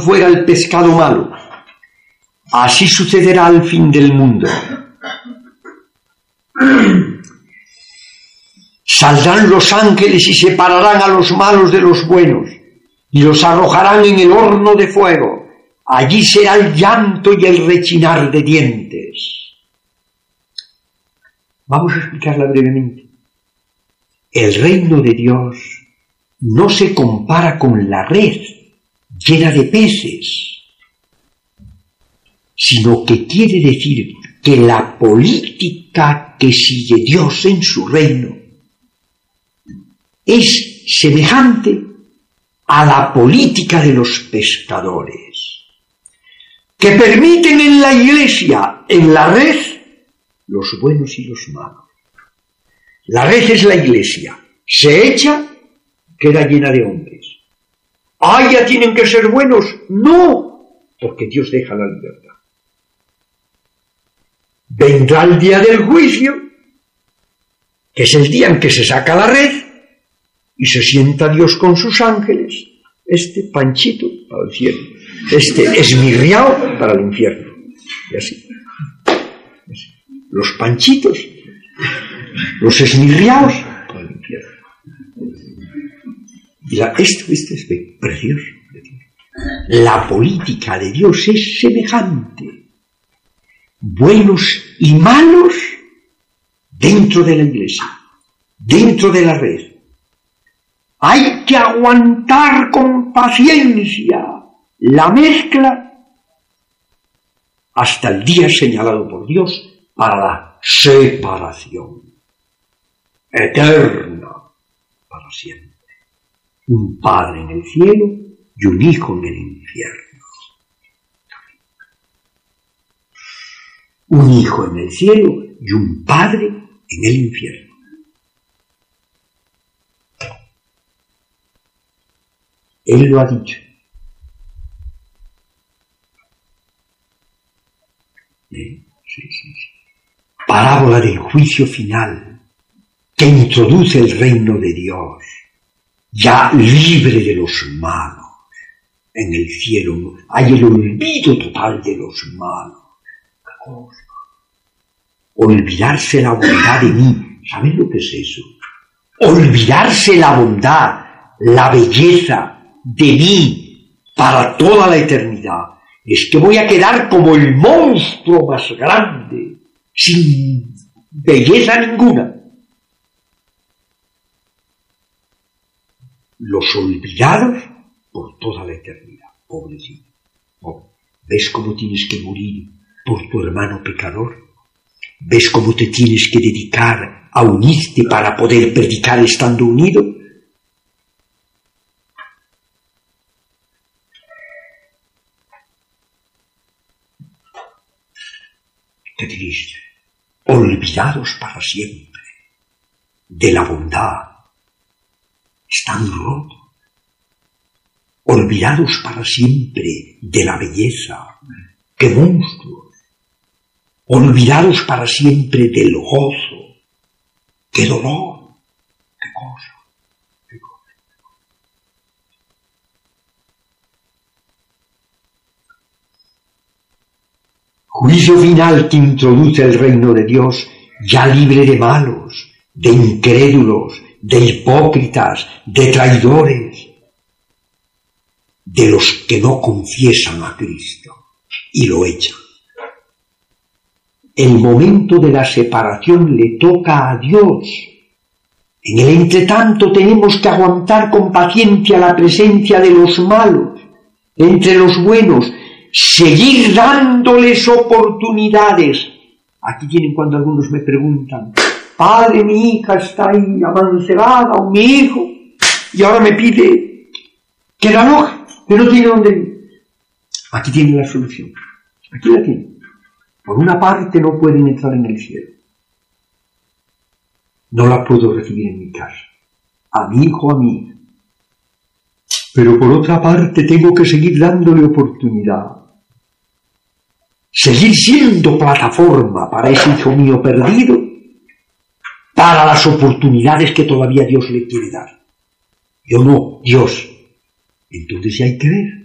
fuera el pescado malo. Así sucederá al fin del mundo. Saldrán los ángeles y separarán a los malos de los buenos, y los arrojarán en el horno de fuego. Allí será el llanto y el rechinar de dientes. Vamos a explicarla brevemente. El reino de Dios no se compara con la red llena de peces, sino que quiere decir que la política que sigue Dios en su reino es semejante a la política de los pescadores, que permiten en la iglesia, en la red, los buenos y los malos. La red es la iglesia, se echa, queda llena de hombres. ¡Ah, ya tienen que ser buenos! ¡No! Porque Dios deja la libertad. Vendrá el día del juicio, que es el día en que se saca la red, y se sienta Dios con sus ángeles, Panchito para el cielo, esmirriao para el infierno, y así. Los panchitos, los esmirriaos para el infierno. Y esto es precioso. La política de Dios es semejante. Buenos y malos dentro de la iglesia, dentro de la red. Hay que aguantar con paciencia la mezcla hasta el día señalado por Dios para la separación eterna para siempre. Un padre en el cielo y un hijo en el infierno. Un hijo en el cielo y un padre en el infierno. Él lo ha dicho. Sí. Parábola del juicio final que introduce el reino de Dios, ya libre de los malos. En el cielo hay el olvido total de los malos. ¿Qué cosa? Olvidarse la bondad de mí. ¿Saben lo que es eso? Olvidarse la bondad, la belleza de mí para toda la eternidad. Es que voy a quedar como el monstruo más grande, sin belleza ninguna. Los olvidados por toda la eternidad. Pobrecito. ¿Ves cómo tienes que morir por tu hermano pecador? ¿Ves cómo te tienes que dedicar a unirte para poder predicar estando unido? Qué triste. Olvidados para siempre de la bondad. Están rotos. Olvidados para siempre de la belleza. ¡Qué monstruos! Olvidados para siempre del gozo. ¡Qué dolor! ¡Qué cosa! ¡Qué cosa! Juicio final que introduce el reino de Dios, ya libre de malos, de incrédulos, de hipócritas, de traidores, de los que no confiesan a Cristo y lo echan. El momento de la separación le toca a Dios. En el entretanto tenemos que aguantar con paciencia la presencia de los malos entre los buenos, seguir dándoles oportunidades. Aquí tienen cuando algunos me preguntan: padre, mi hija está ahí amancebada, o mi hijo, y ahora me pide que la aloje, que no tiene dónde ir. Aquí tienen la solución. Aquí la tienen. Por una parte no pueden entrar en el cielo. No la puedo recibir en mi casa. A mi hijo, a mi hija. Pero por otra parte tengo que seguir dándole oportunidad. Seguir siendo plataforma para ese hijo mío perdido, para las oportunidades que todavía Dios le quiere dar. Yo no, Dios. Entonces hay que ver.